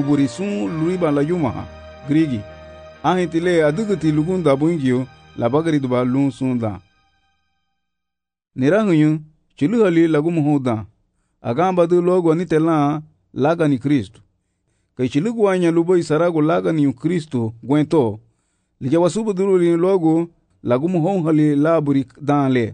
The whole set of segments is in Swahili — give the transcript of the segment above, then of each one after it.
buri sun luriba la yumaha grigi ahitile adugti lugunda buingio la bagari duba lun sunda nirahuyu chiluhali lagumuhuda agamba du logo nitela laga ni Kristo kai chiluguanya lubo isarago laga ni Kristo gwento lija wasubu duruli logo lagumuhonhali laburi danle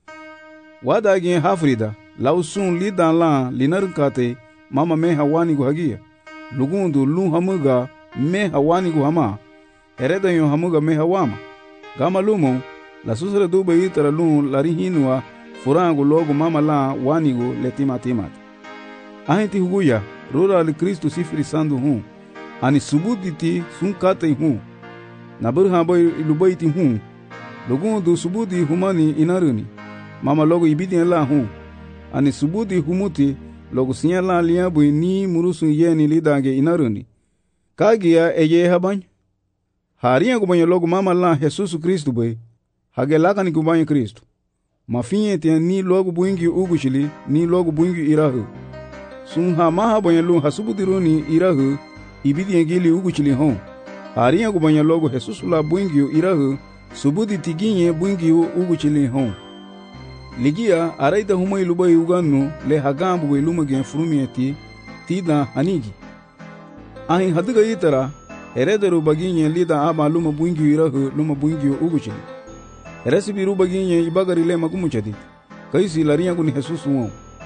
wadagi hafrida lausun li dan la linarkate mama me hawani go hagia lugundu lu hamuga me hawani go hama hereda yo hamuga me hawama gama lumo la susra dube itara lu larihinwa furango logo mama la wanigo letimat ahenti huguya rora li Kristo sifri sandu hu ani subuditi sunkate hu naburha boy lubaiti hu lugundu subudi humani inaruni mama logo ibidin la hu ani subudi humuti logo sinya la liabu ni murusu yeni lidage inaruni kagia eye habany haria gubanyo logo mama la Jesus Kristo boy hagelaka ni gubanyo Kristo mafinye te ni logo buingi ugushili ni logo buingi irahu sunha maha banyalo hasubudiruni irahu ibidi ngili ugushili hon haria gubanyo logo Jesus la buingi irahu subudi tiginye buingi ugushili hon ligia araita humai lubai uganu le hagambu weluma gen frumieti tida hanigi ahin haduga itara herederu baginye lida aba luma buingi irahu luma buingi ugushili resibi rubaginye ibagari le magumuchadi kaisi lariya guni Jesus wo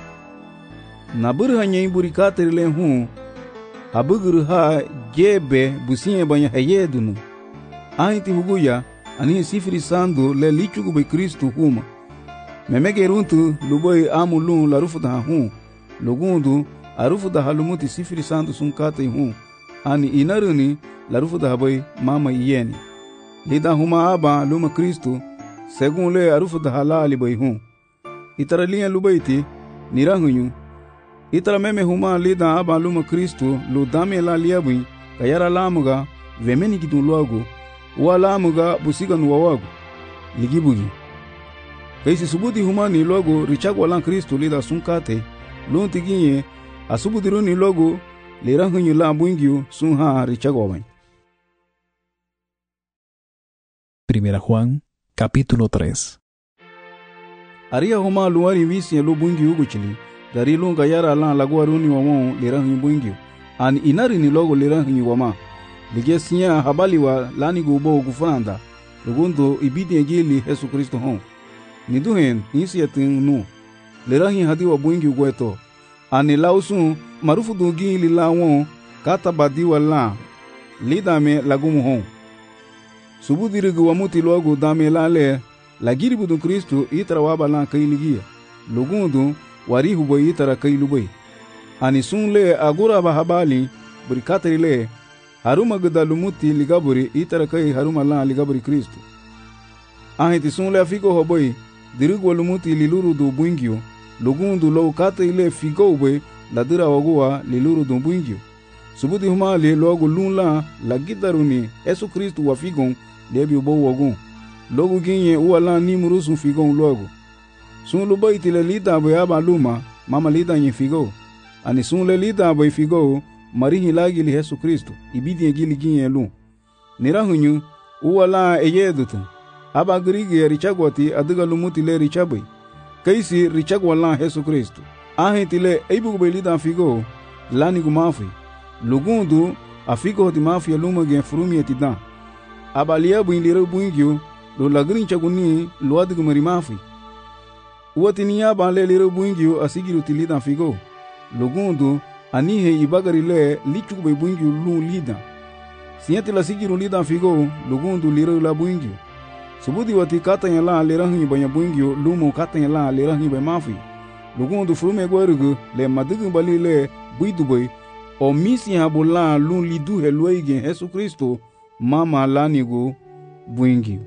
nabur hanye iburi kater le hu abugur ha jebe businye banya hayedunu ahiti huguya ani sifri sandu le lichugu be Kristo huma memege runtu luboy amulun la rufuda hu lugundu arufuda halumuti sifri sandu sunkate hu ani inaruni la rufuda boy mama yeni lida huma aba luma Kristo según le arufu da halali bai hu itara liya lubaiti nirahuyu itara meme huma lida aba luma Kristo lu dame la liya bai kayara lamuga vemeni gidun logo wa lamuga busiga nuwawagu ligibugi kaisi subudi huma ni logo richago lan Kristo lida sunkate lunti ginye asubudiru ni logo lirahuyu la buingyu sunha richago bai. Primera Juan Capítulo 3. Aria homa luari visi lu bungi uguchili dari lunga yara lan laguaruni wamo lirahu bungi an inari ni logo lirahu wama ligesia habali wa lani gubo gufanda lugundo ibidi ngili Jesus Kristo hon niduhen nisiatin nu lirahu hadi wa bungi gweto ani lausun marufu dungi lilawon kata badiwa la lidame lagumu hon subudirigu wamuti logo dame lale lagiri budun Kristo itara waba lan kailigia lugundu warihu boy itara kailubai ani sunle agura bahabali burikatri le haruma gudalumuti ligaburi itara kai haruma lan ligaburi Kristo ahiti sunle afiko hoboy dirigu walumuti liluru do buingio lugundu lo katri le figo boy ladira wagua liluru do buingio subudi humali logo lunla lagidaruni Jesus Kristo wafigon debi ubo wogun logo ginye uwala ni murusu figon logo sun luba itile lida boy aba luma mama lida nye figo ani sun le lida boy figo marihi lagi li Jesus Kristo ibidi ngili ginye lu nirahunyu uwala eyedutu aba grigi richagwati aduga lumuti le richabai kaisi richagwala Jesus Kristo ahitile eibu boy lida figo lani gumafi lugundu afigo di mafia luma gen frumi etidan abalia buinlira buingyo lo lagrin chaguni lo adigu marimafi uwatinia banle lira buingyo asigiru tilidan figo lugundu anihe ibagari le lichu be buingyo lu lida siente la sigiru lidan figo lugundu lira la buingyo subudi wati katanya la lira huni banya buingyo lumo katanya la lira huni be mafi lugundu frume gwarugu le madigu bali le buiduboy o misi habula lu lidu helwege Jesus Kristo mama lanigu buingi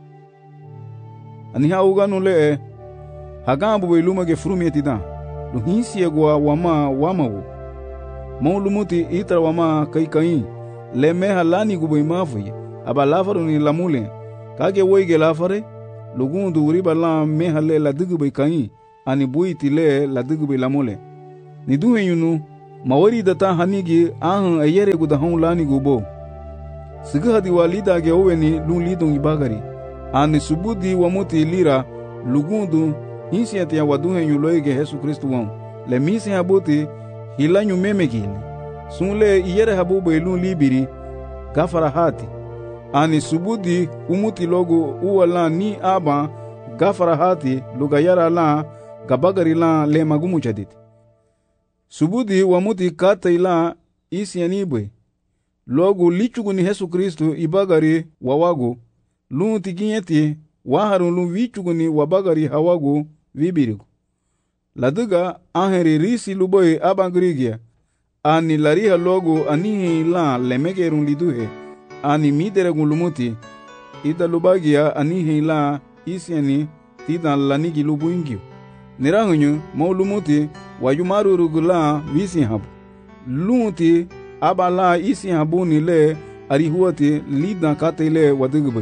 ani hauganu le hagambu beluma ge frumi etida lu hinsi egwa wama maulumuti itra wama kai le meha lanigu buimafi aba lafaru ni lamule kage woige lafare lugundu uriba la meha le la digu be kai ani buiti le la digu be lamule ni duhe yunu mawari data hanigi ahun ayere gudahun lani gubo siga hadi walida ge oweni lun lidon ibagari ani subudi wamuti lira lugundu hinsiati ya waduhe yuloige Yesu Kristu won le misi habuti hilanyu memegini sunle iyere habubo lun libiri gafara hati ani subudi umuti logo uwala ni aba gafara hati lugayara la gabagari la le magumu chaditi subudi wamuti kata ila isianibwe logo lichuguni Yesu Kristu ibagari wawago lun tiginyeti waharun lun vichuguni wabagari hawago vibirigo laduga aheri risi luboy abangrigia ani lariha logo anihi la lemegerun liduhe ani mideregun lumuti ida lubagia anihi la isiani tidan lanigi lubuingio nirahunyu mo lumuti wayumarurugula visi habu lunti abala isi habu ni le arihuati lidan katele wadigbai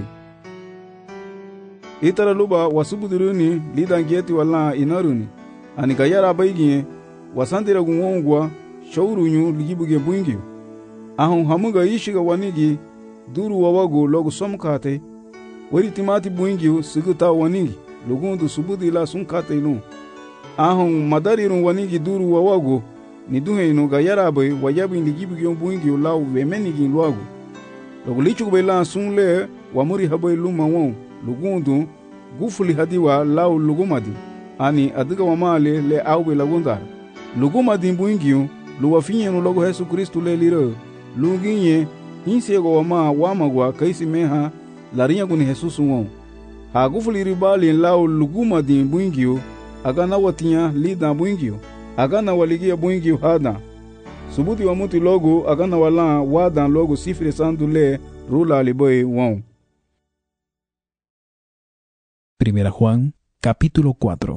itara luba wasubuduruni lidan gieti wala inaruni ani gayara baigie wasandira gungongwa shawrunyu ligibuge buingio ahun hamuga ishiga wanigi duru wawago logo somkate wari timati buingio siguta wanigi lugundu subudi la sunkate lu ahun madarirun wanigi duru wawago ni duheino gayara bai wayabin ligibuge buingio law wemenigi luago logo lichugbe la sunle wamuri habai luma won lugundu gufuli hadiwa law lugumadi ani adiga wamale le awbe lagundar lugumadi buingio luwafinyenu logo Yesu Kristu le liro luginye hinsego wama wamagwa kaisi meha larinya guni Jesus won ha gufuli ribali law lugumadi buingio agana watinya lida buingio agana waligia buingio hada subuti wa muti logo agana wala wadan logo sifre sandule rula liboy won. Primera Juan, capítulo 4.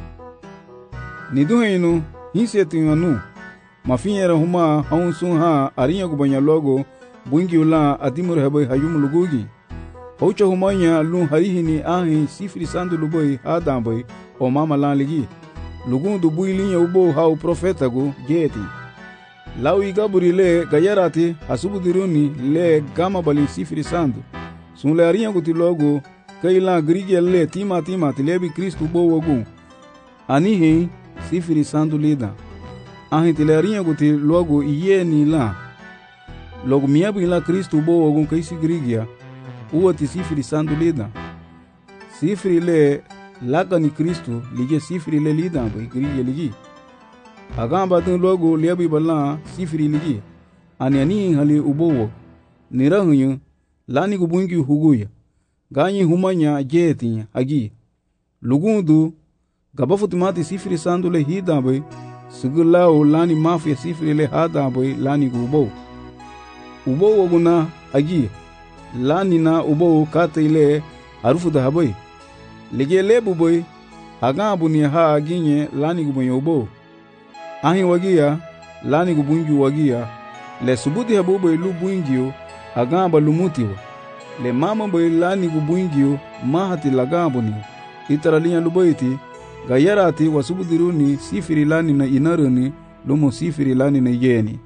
Niduheinu hinsetinganu mafinyera huma haunsun ha arinya gubanya logo buingi ula adimur haboy hayum lugugi haucha humanya lun harihini ahi sifri sandu luboy hadamboy o mama lan ligi lugundu builinya ubo hau profeta go jeti lawi gaburi le gayarati hasubudiruni le gama bali sifri sandu sunle arinya guti logo kaila grigel le tima tilebi Kristu bo wogu anihi sifri sandu lida ahi tilarinya guti logo iyeni la logo miabi la Kristu bo wogu kaisi grigia uwati sifri sandu lida sifri le laka ni Kristu lige sifri le lida bai grigia ligi agamba dun logo liabi bala sifri ligi ani hali ubowo nirahunyu lani gubungi huguya ganyi humanya jeti agi lugundu gabafutimati sifri sandu le hidambe sigulao lani mafia sifri le hadambe lani gubo ubo woguna agi lani na ubo kate ile harufu da haboy lige lebu boy agabu ni ha aginye lani gubo ubo ahi wagia lani gubunju wagia le subuti habobo ilu buingio agamba lumutiwa le mama boy lani gubuingio mahati lagamboni itaralinya luboiti gayarati wasubudiruni sifiri lani na inaruni lumo sifiri lani na yeni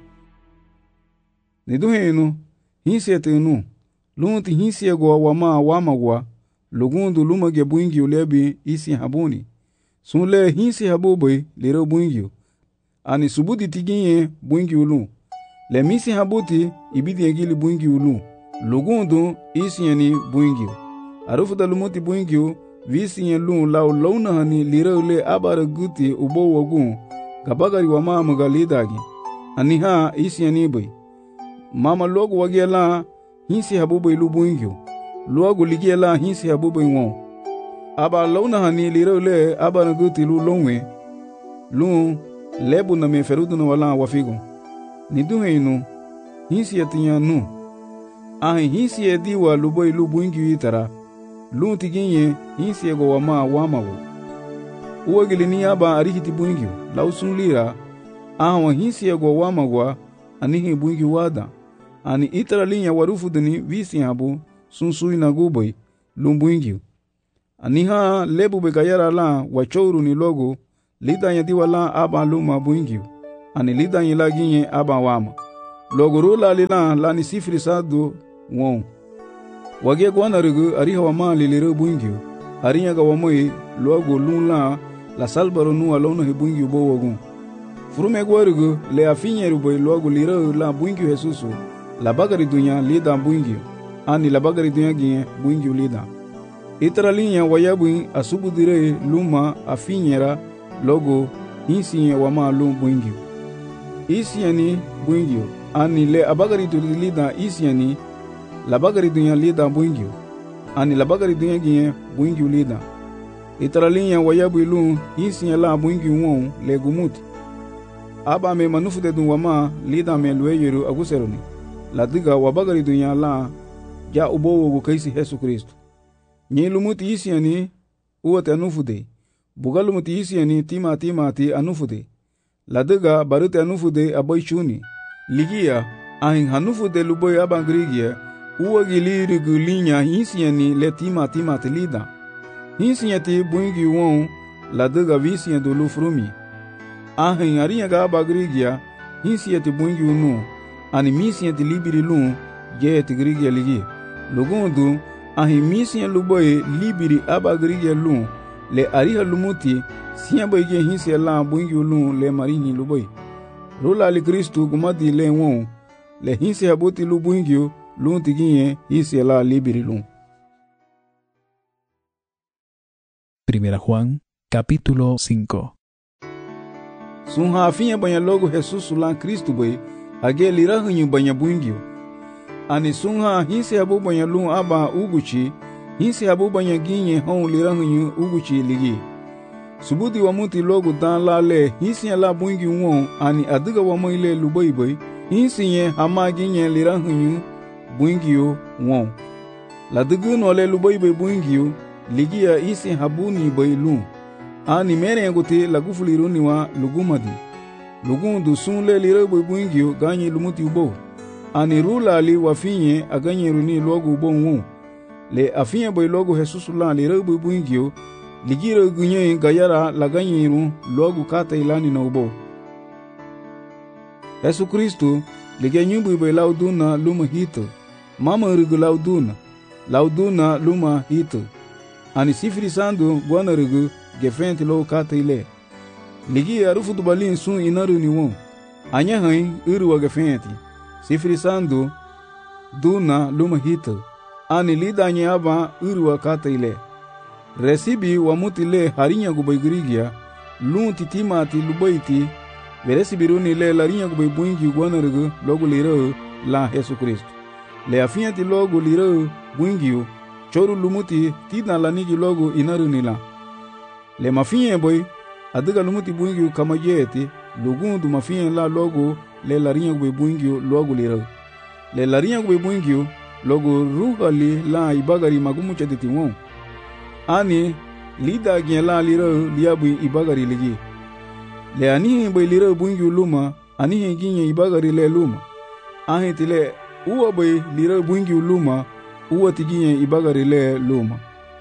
niduhenu hinsetenu lunti hinsiego wamagwa lugundu lumage buingio lebi isi habuni sunle hinsi haboboy lero buingio ani subudi tiginye buingio lu le misi habuti ibidi egili buingio lu lugundu isieni buingio arufu da lumuti buingio visien lu law launa hani lirole abara guti ubo wogun gabagari wa mama galidagi aniha isieni boy mama logo wagela hinsi habubo ilu buingio logo ligela hinsi habubo won aba launa hani lirole abara guti lu lonwe lu lebu na meferudu na wala wafigo niduheinu hinsi atinyanu ahi hinsi ediwa lubo ilu buingio itara lunti ginye hinsi ego wamawo uwagili ni aba arihiti buingio lausunlira ahwa hinsi ego wamagwa anihi buingio wada ani itara linya warufu dini visi habu sunsui na guboy lumbuingio aniha lebu begayara la wachouru ni logo lida yadiwa la aba luma buingio ani lida yila ginye aba wama. Logo rula lila lani sifri sadu won. Wage gwana rigu ariha wama lilire buingyo. Arinya ga wamoi logo lula la salbaro nu alona he buingyo bo wogun. Furume gwarigu le afinye ruboy logo lire la buingyo Jesusu. La bagari dunya lida buingyo. Ani la bagari dunya ginye buingyo lida. Itara linya wayabu asubu dire luma afinyera logo insiye wama lum buingyo. Isiani buingyo. Ani le abagari du lida isiani la bagari dunya lida buingyo. Ani la bagari dunya ginye buingyo lida. Itara linya wayabu lum insiye la buingyo won le gumuti. Aba me manufu de dun wama lida me lueyeru aguseroni. La diga wabagari dunya la ja ubo wogu kaisi Yesu Kristo. Nye lumuti isiani uwate anufude. Buga lumuti isiani timati anufude. Ladiga barute anufude aboy chuni. Ligia ahin hanufude luboy abangrigia. Uwa gilirigu linya isiani le timati lida. Isiani buingi won ladiga visian do lufrumi. Ahin ariya ga abagrigia isiani buingi unu. Ani misiani libiri lun jet grigia ligi. Lugundu ahi misien luboye libiri abagrigia lun le ariha lumuti siyan boy ge hinse la buingi lun le marini luboy. Rula li Kristu gumadi le won le hinse habuti lu buingi lun tiginye hinse la libiri lun. Primera Juan, capítulo 5. Sunha afinha banya logo Jesus la Kristu boy age lira hunyu banya buingi. Ani sunha hinse habu banya lun aba uguchi hinse habu banya ginye hon lira hunyu uguchi ligi. Subudi wa muti logo dan la le hinse la buingi won ani adiga wa moile luboy boy hinse ye hama ginye lira hunyu buingi won. La digu no le luboy boy buingi ligi ya isi habu ni boy lun. Ani mere ngote la gufuliruni wa lugumadi. Lugundu sun le lira boy buingi ganyi lumuti ubo. Ani rula li wafinye aganye runi logo bon le afinye boy logo Jesus la li rebu buingyo ligira gunye gayara la ganye ru logo kata ilani na ubo. Yesu Kristo ligenyu boy lauduna luma hito mama rigu lauduna luma hito. Ani sifri sandu bwana rigu gefenti lo kata ile ligi arufu dubalin sun inaru ni won anya hain uru wa gefenti sifri sandu duna luma hito ani lida nyaba urwa kata ile resibi wa mutile harinya gubaygrigia lun titimati lubayti veresibi runi le larinya gubaybuingi gwanargu logo liro la Yesu Kristo le afianti logo liro buingi choru lumuti tina lanigi logo inaruni la le mafiye boy adiga lumuti buingi kama jeti lugundu mafiye la logo le larinya gubaybuingi logo liro le larinya gubaybuingi logo ruhali la ibagari magumu chaditi won ani lida gien la liro liabu ibagari ligi le ani boy liro buingi luma ani ginye ibagari le luma ahi tile uwa boy liro buingi luma uwa tiginye ibagari le luma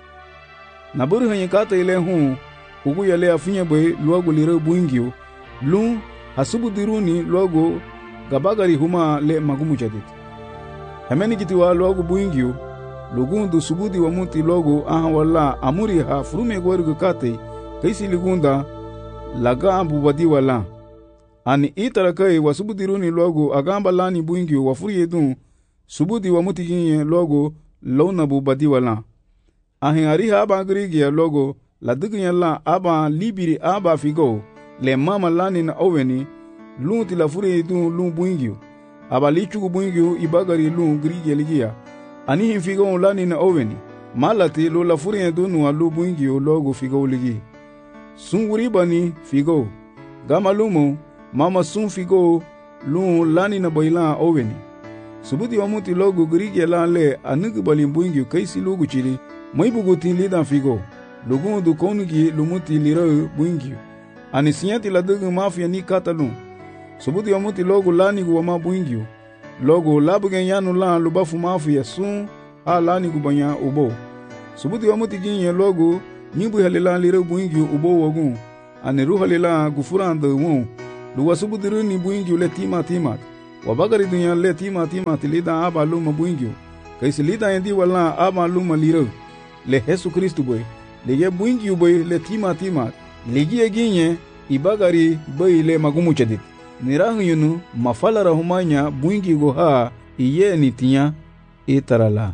naburu hanye kata ile hu ugu yale afinye boy logo liro buingi lu hasubu diruni logo gabagari huma le magumu chaditi hemeni kitiwa logo buingi lugundu subudi wa muti logo aha wala amuri ha furume gwarugu kate kaisi ligunda laga ambu wadi wala ani itara kai wa subudi runi logo agamba lani buingi wa furi edun subudi wa muti ginye logo lona bu badi wala ahin ariha aba grigi logo la diginya la aba libiri aba figo le mama lani na oveni lunti la furi edun lun buingi aba lichugu buingi ibagari lun grigi ligia ani hin figo lani na oveni malati lo la furi edun wa lu buingi logo figo ligi sunguri bani figo gama lumo mama sun figo lun lani na boilan oveni subudi wa muti logo grigi la le anugu balin buingi kaisi logo chili moibuguti lidan figo logo du konigi lumuti lira buingi ani sinyati la dugu mafia ni katalun subudi wa muti logo lani gu wama buingi logo labugen yanu la lubafu mafia sun ha lani gu banya ubo subudi wa muti ginye logo nibu halila lira buingi ubo wogun ani ruhalila gufuranda won lu wasubudiru ni buingi le timat wabagari dunya le timat lida aba luma buingi kaisi lida endi wala aba luma liro le Yesu Kristo boy le buingi boy le timat ligi eginye ibagari boy le magumu chedit nirahu yunu mafala rahumanya buingi go ha iye ni tinya itarala.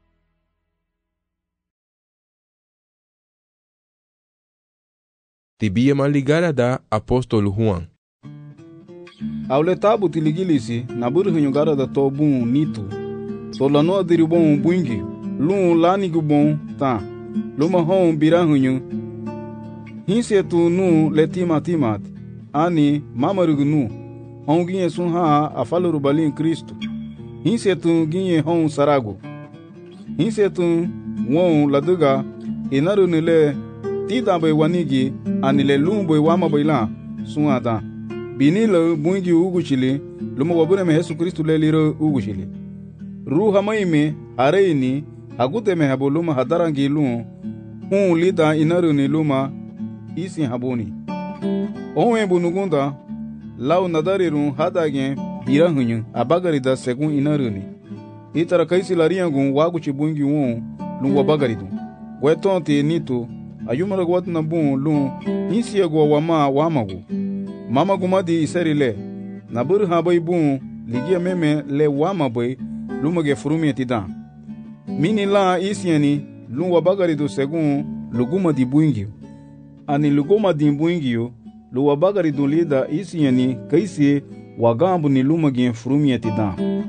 Tibia maligara da apóstolo Juan. Aule tabu tiligilisi na burhu gara da tobun nitu. Solano diribon buingi. Lun lani gubon ta. Luma hon birahunyu. Hinsetu nu le timat. Ani mamarugu nu. Hon ginye sun ha afaluru balin Kristo. Hinsetu ginye hon sarago. Hinsetu won laduga inaru nile tida bai wanigi anile lumbo wama baila suada binilo bungi uguchili lumo wabure me Yesu Kristo leliro uguchili ruha maime areini agute me habuluma hadarangi lu lida inaru ni luma isi habuni onwe bunugunda lau nadariru hadage birahunyu abagari da segun inaru ni itara kaisi lariangun waguchi bungi lu wabagaridu wetonte nito ayumara gwat na bun lu insiya go wamagu mamagu madi isarile na bur habai bun ligia meme le wamabai lumage furumi etidan mini la isiani lu wabagari do segun luguma di buingi ani luguma di buingi lu wabagari do lida isiani kaisi wagambu ni lumage furumi etidan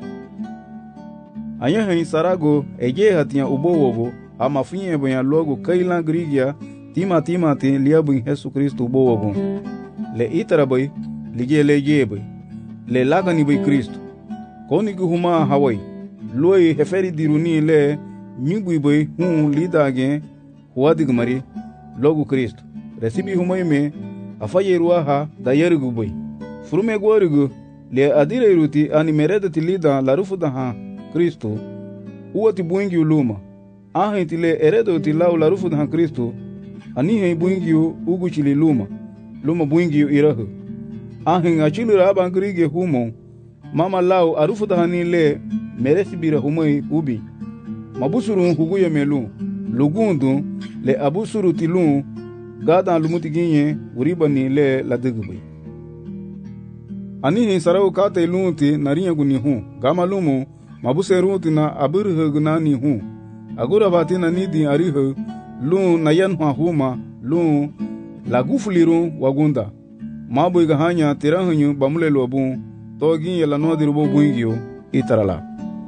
anya hin sarago ege hatia ubowogo ama finye bonya logo kailan grigia timati liabun Yesu Kristo bowogo le itarabai lige lejebe le lagani bai Kristo koni huma hawai loi heferi diruni le nyugui bai lidage huadigmari logo Kristo resibi humaime afayerua ha dayergu bai furume gorigu le adire ruti ani meredati lida larufuda ha Kristo uati buingi uluma ahinti le eredo ti lau larufuda ha Kristo ani he buingi uguchili luma buingi irahu ahin achili raba ngrige humo mama lau arufuda hani le meresi bira humai ubi mabusuru huguye melu lugundu le abusuru tilu gada lumuti ginye uriba ni le ladigbe ani he sarau kate lunti nariya guni hu gama lumu mabuseruti na abirhugna ni hu agura batina nidi arihu lu nayan huma lu lagufuliru wagunda mabu gahanya tirahunyu bamule lobu togi yela no dirubo buingio itarala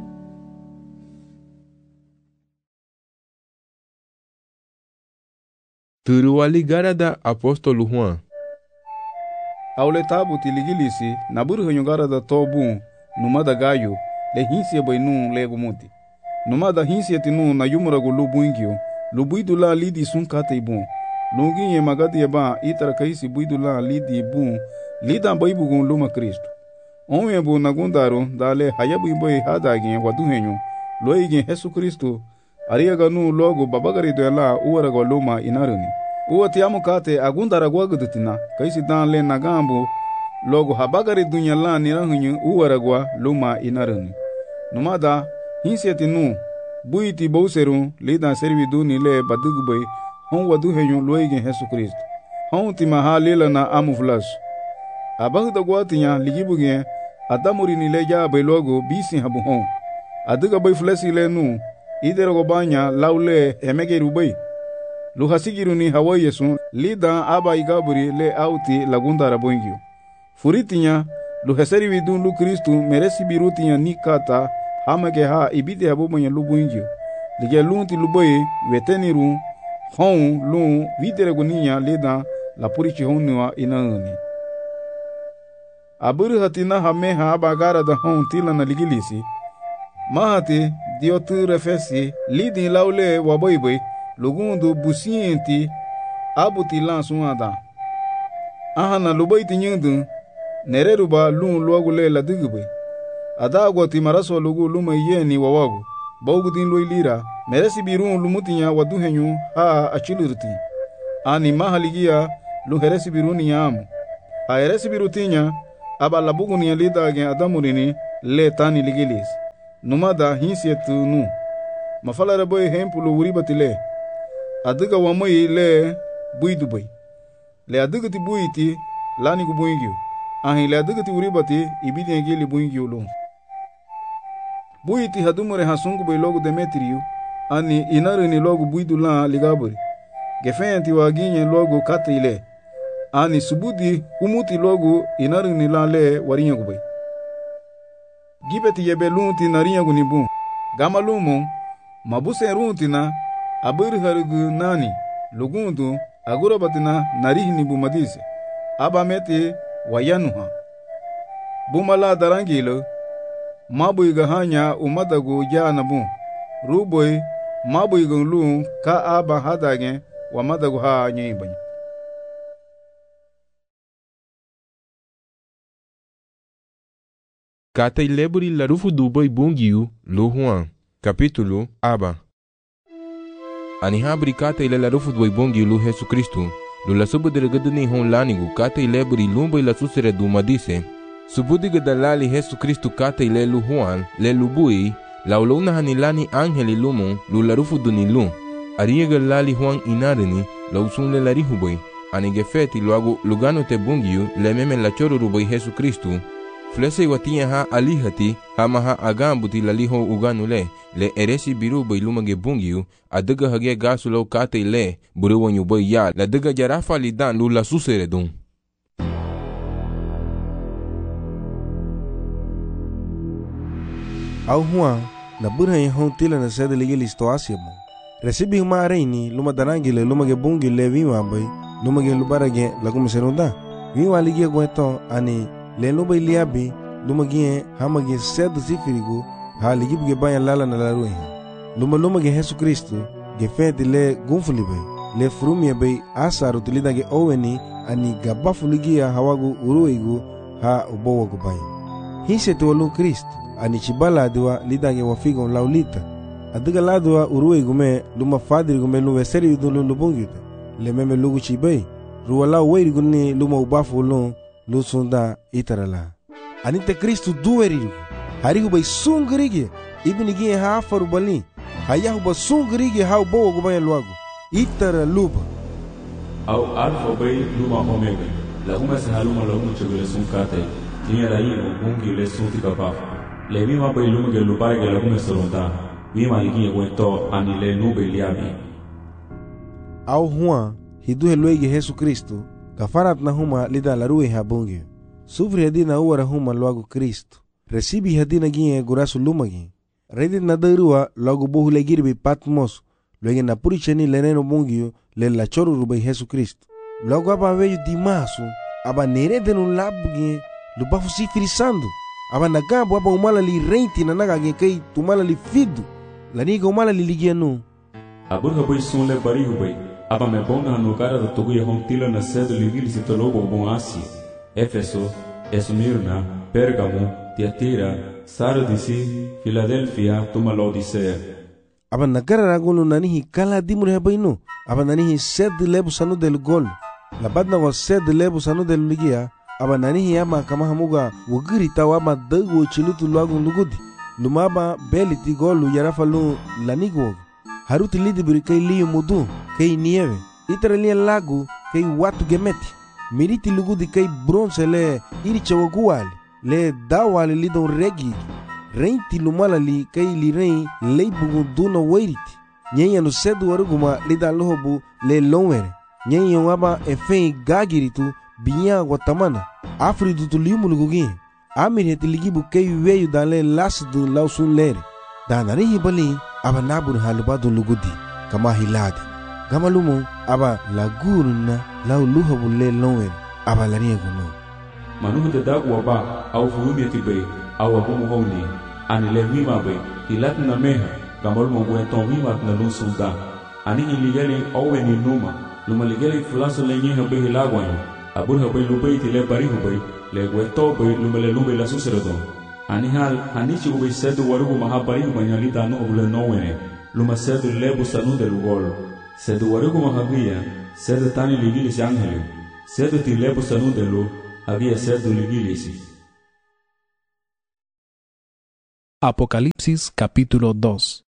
Turua ligara da apóstolo Juan. Aule tabu tiligilisi na burhunyu gara da tobu numada gayo le hinsia bainu legumuti numada hinsia tinu na yumurago lubuingio lubuidula lidi sunkate ibun lungi ye magadi ba itara kaisi buidula lidi ibun lida baibugun luma Kristo onwe bu nagundaro dale hayabu boy hadagi waduhenyu loigi Yesu Kristo ariyaga nu logo babagari dela uwarago luma inaruni uwati amukate agundara gwagudutina kaisi dan le nagambu logo habagari dunya la nirahunyu uwaragwa luma inaruni numada hinsiati nu buiti bouseru lida servidu ni le badugbe hon waduhenyu loigi Yesu Kristo hon timaha lela na amuflas abagda gwatinya ligibuge adamuri ni le jabe logo bisi habu hon aduga bay flesi le nu idero banya laule emegeru bay luhasigiru ni hawa Yesu lida aba igaburi le auti lagunda rabongio furitinya luheseri vidun lu Kristo meresi birutinya nikata hamage ha ibide habu manya lubuingio lige lunti luboy weteniru hon lu videre guninya lida la purichi honwa inani aburu hatina hameha abagara da hon tila na ligilisi mahati diotu refesi lidi laule waboiboy lugundu busienti abuti lansuada ahana luboiti nyundu nereruba lun luagule la digbe adagoti maraso lugu luma yeni wawagu bawgudin loilira meresi birun lumutinya waduhenyu ha achilurti ani mahaligia luheresi biruni yamu A eresi birutinya aba labugu ni alida gen adamurini le tani ligilis. Numada hinsietu nu. Mafala boy hempulu wuribatile. Adiga wamoi le buidubai. Le adiga ti buiti lani ku buingyu. Ahin le adiga ti wuribati ibidi ngili buingyu lu. Buiti hadumure hasungu bai logo Demetriu. Ani inarini logo buidu la ligaburi. Gefenti waginye logo katile. Ani subudi umuti logo inarini la le warinya kubai. Gibeti yebe lunti narinya kunibu. Gama lumo mabuse runti na abiri harigu nani lugundu agurabatina narihini bumadise. Abameti wayanuha. Bumala darangilo mabuiga hanya umadagu janabu. Ruboi mabuiga lu ka aba hadage wamadagu ha nyibanya. Kata ileburi larufu duboi bungiu Lu Juan. Capítulo Aba. Anihabri kata ile larufu duboi bungiu Lu Jesu Kristu. Lu la subu delegadu hon lanigu kata ileburi lumbo ila susere dumadise. Subudiga dalali Jesu Kristu kata ile Lu Juan le lubui. La ulona hanilani angeli lumo lu larufu dunilu. Ariega lali Juan inarini la usun le larihuboi. Anigefeti luagu lugano te bungiu le meme la choro ruboi Jesu Kristu. Flese watinya ha alihati hamaha agambuti laliho uganule le eresi biru bai lumage bungiu adaga hage gasulo kate le buruwanyu bai ya la daga jarafa lidan lula susere dun. Au Juan na burhan hon tila na sede ligi listo asiamo. Recibi huma areini luma darangile lumage bungi le viwa bai lumage lubarage lagumiserunda. Viwa ligi gweto ani le luba iliabi lumagi hamagi sedu sifirigu ha ligibuge banya lala na laruhe lumage Jesu Kristu gefeti le gunfulibe le frumie bei asaru tilidage oweni ani gabafu ligia hawagu uruigu ha ubowagu banya hise tuwalu Kristu ani chibala diwa lidage wafigo laulita adiga ladwa uruigu me luma fadirigu me luwe seri udulu lubungite le meme lugu chibei ruwala weirigu ni luma ubafu ulun lusunda itarala anite Kristu duwerigu harigu bai sungrige ibnigi ha faru bali hayahu ba sungrige ha bowo gubaya luagu itara luba au alfa bai luma omega la huma sahaluma la huma chugule sunkate tinya la yimo mungi le sunti kapa le mima bai luma ge lupare ge la huma soronda mima ligi wento ani le nube liabi au Juan hiduhe luege Jesu Kristu kafarat na huma lida larue habungi. Sufri hadina uwara huma luagu Kristu. Recibi hadina ginye gurasu lumagi. Redit na darua luagu bohu legirbi Patmos. Luege na puricheni leneno bungiyo le la choru rubai Jesu Kristu. Luagu aba veju dimasu. Aba neredenu labu ginye lubafu sifiri sandu. Aba nagambu aba umala li reinti na naga ginye kai tumala li fidu. Laniga umala li ligianu. Aburga bai sun le bari hubai. Aba me bonga no cara do tugu hon tila na sede ligili se tolobo bon Asia, Éfeso, Esmirna, Pérgamo, Tiatira, Sardis, Filadelfia, tuma Laodicea. Aba nagara ragunu nanihi kala dimur hebainu. Aba nanihi sede lebu sanu del gol. Labad na wa sede lebu sanu del ligia. Aba nanihi ama kama hamuga wagiri tawa aba dagu chilutu luagun lugudi. Lumaba beliti golu yarafalu lanigwog. Haruti lidi buri kai liyo mudu, kai nieve. Itaralia lagu, kai watu gemeti. Miriti lugudi kai bronze le iri chawaguali. Le dawali lidon regi. Reinti lumala li kai li rein leibugu duna wairiti. Nyenya no sedu waruguma lida lohobu le lonwere. Nyenya waba efei gagiritu binya watamana. Afridu tu limu lugugi. Amir heti ligibu kai weyu dale lasidu lausun lere. Danarihi bali aba nabur halubadu lugudi kama hiladi gama lumo aba laguruna lau luhabu le lonwen aba laniego no manuhu de dagu waba au fulumi tibe au abumu honi ani le mima be hilat na meha gamol mo weton mima na lusunda ani iligeli owe ni numa luma ligeli flaso le nyeha be hilagwan abur habe lube ti le bari hube le weto be lumele lube la suserodo ani hal hanichi ube sedu warugu mahabari humanyali danu obule nowene luma sedu lebu sanu de lugol sedu warugu mahabia sedu tani ligili si angeli sedu ti lebu sanu de lu había sido iglesia. Apocalipsis capítulo 2.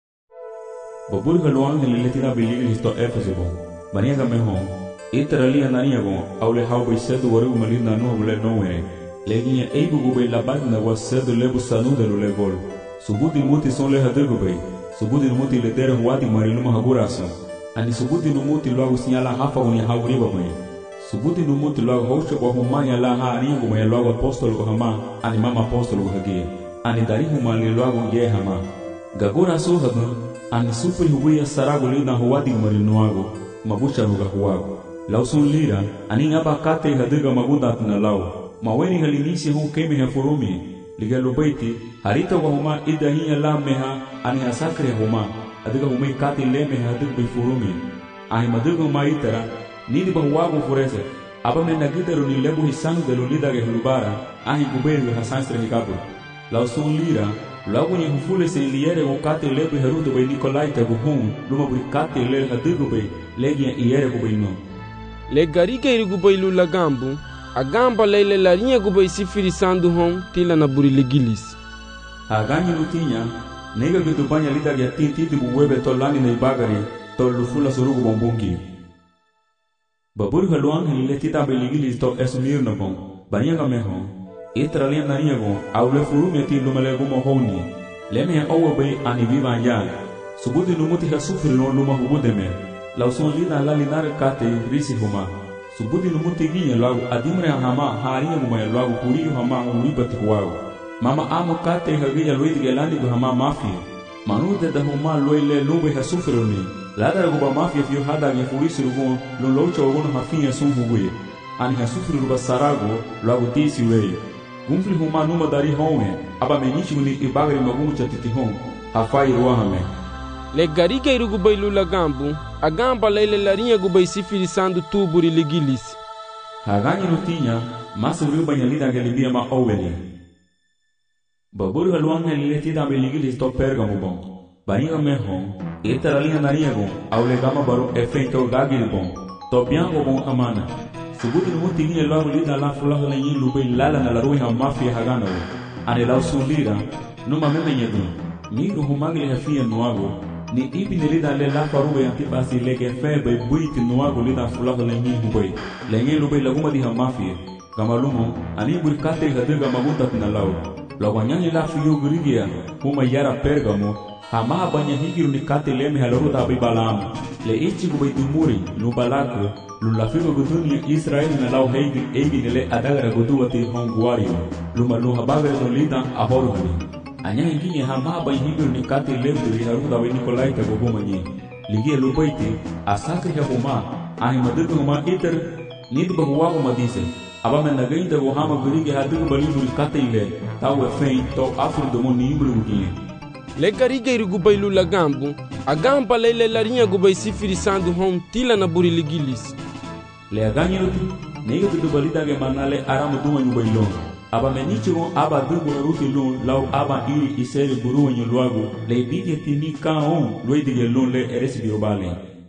Babur haluan heliletina biligil histo Efesebo. Baniaga mehon. Iteralia naniago aule haubai sedu waru malina no bule noe. Leginha eibu gubei labadna was sedu lebu sanu de levol. Subudi muti son le hadugubei. Subudi muti le dere huati mariluma haguraso. Ani subudi muti logo sinhala hafa uni hauriba mãe. Subuti no muti logo hoxa kwa humanya la ha aningo mãe logo apóstolo ko hama ani mama apóstolo ko hagia. Ani dari humali logo ye hama. Gagura suhadun ani supri huia sarago lina huati marinuago mabucha ruga huago. Lausun lira ani ngaba kate hadiga magunda na lau. Maweni halinisi hu kemi ha furumi. Ligalo baiti harita wa huma idahiya la meha ani asakre huma. Adiga humai kate leme hadig bi furumi. Ahi madigo maitara nidi bahuago furese. Aba me nagitaru ni lebu hisang de lulida ge hulubara. Ahi guberi hasanstre hikabu. Lausun lira logo ni hufule se liere o kate lebu harudo bei Nikolai te buhum. Luma buri kate le hadigo bei legia iere go bei no. Le garika irigu bei lula gambu. A gamba leile larinha go bei sifirisando hon tila na buri legilis. A ganyi lutinha nega que tu banha lida que tinti buwebe tolani na ibagari tolufula surugu bombungi. Babur haluan hele tita beligili to esumir na bom. Banha gameho. Itralia nariago aule furumi ti lumale gumo honi. Leme owo bei ani viva ya. Subudi numuti ha sufri no luma hubudeme. Lauson lida la linar kate risi huma. Subudi numuti ginya lagu adimre hama haria guma lagu kuriyo hama uribati huago. Mama amo kate hagia loid gelani go hama mafia. Manude da huma loile lube ha sufroni. Ladara go ba mafia fio hada ge furisi rugo lo locha ogono hafinha sun hugue. Ani ha sufri ruba sarago lagu tisi wei. Gumfli huma numa dari honwe aba menichi uni ibagri magumu chatiti hon. Hafai ruahame. Le gariga irugu bei lula gambu. A gamba leile larinha go bei sifirisando tuburi legilis. Haganyi lutinha masu ruba nyalida gelibia ma oweli. Babur haluan hele tida beligili to Pergamo bom. Baniga mehon, iteralinha nariago, aule gama baru efeito gagiri bom. To biango bom amana. Subuti no mutinha logo lida la fulaha lenyi lubei lala na larui ha mafia hagana. Ane lau sulira, numa memenyedu. Miru humagli hafia nuago. Ni ibi ne lida le la farube antipasi lege febe buiti nuago lida fulaha lenyi hubei. Lenyi lubei laguma di ha mafia. Gamalumo, ani burkate hadiga magunta na lau. Lawanyani la fiyo gurigia, huma yara Pergamo, hama banya higiru ni kate leme haloruda bibalam. Le ichi gubay dumuri, nubalako, lula figo guduni Israel na lau heigi nele adagara guduwati honguario, luma luha bagare no lida ahoruhani. Anya hingi hama banya higiru ni kate leme haruda bi Nikolai te gobumanyi. Ligia lubaiti, asakri huma, ahi madudu huma iter, nid bahuwago madise. Aba me nagainda go hama gurige hadigo baliburi kataile tawe fein to afro do moni imbulugi. Le gariga irugu bei lula gambu. A gamba leile larinha go bei sifirisando hon tila na buri legilis. Le aganyi ruti nega do balida ge manale aramu do nyu bailon. Aba me nicho aba dugo ruti lon lau aba iri isere buru nyu luago le bige tini kaon loidige lon le eresi biobale.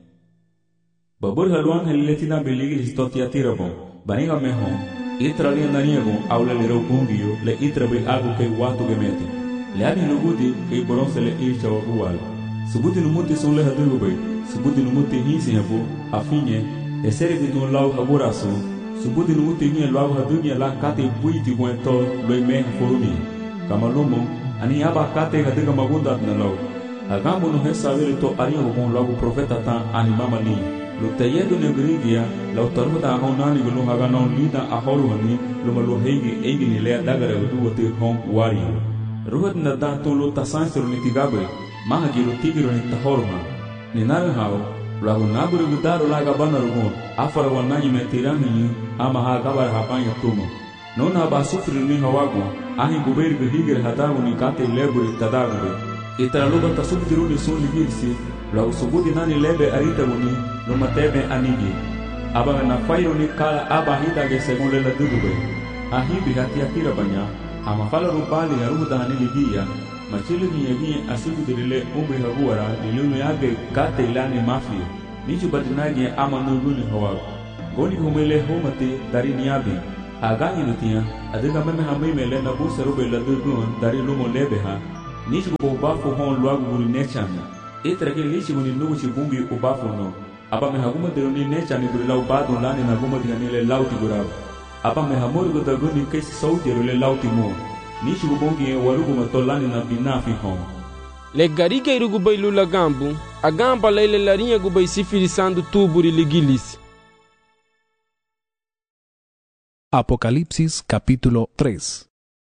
Babur haluan heliletina beligili stotia tirabo. Baniga mehon, itralia naniago aule le rogungiyo le itrabe algo que watu gemete. Le ani lugudi que bronze le ircha wagual. Subuti numuti son le hadugube, subuti numuti hisi habu, afinye, esere vidun lau haburaso, subuti numuti nye lau hadunya la kate buiti buento lo ime forumi. Kamalumo, ani aba kate hadiga magunda na lau. Agambo no hesa vele to ariago bon lau profeta tan animama li. Lutayedo negrigia, lautarmuta honani gulu haganon lida ahoruhani, lumalu heigi ni lea dagara guduwati hon wario. Ruhat na da tolo tasansero ni tigabe, mahagiro tigiro ni tahoruha. Ni narahao, lagu naburu gudaro laga banarugon, afara wananyi metirani ama hagabar hapanya tumo. Nona ba sufri ni hawago, ahi guberi gihigir hadago ni kate leburi tadagube. Itaraluga tasubdiru ni suni girsi, lagu subudi nani lebe arita wuni, luma tebe anigi. Aba na fayo ni kala aba hidage según lela dugube. Ahibi hati akira banya, ama fala rupali ya ruda hani ligia, machili ni yegi asubdirile umri haguara, nilunu yage kate ilani mafia. Nichu batinagi ama nuluni hawago. Goni humele homate dari niabi. Agani nutia, adiga meme hamime le na busa rube la dugun dari lumo lebeha. Nishi go bafo hon luagu guri nechana. Etrake lishi guni nugu chibungi ubafo no. Aba me haguma deroni nechani guri lau bado lani na guma dihanile lauti gurao. Aba me hamori go daguni kesi sauti rule lauti mo. Nishi go bongi warugu matolani na binafi hon. Le gariga iruguba ilula gambu, a gamba lele larinha guba isifirisando tuburi ligilis. Apocalipsis capítulo 3.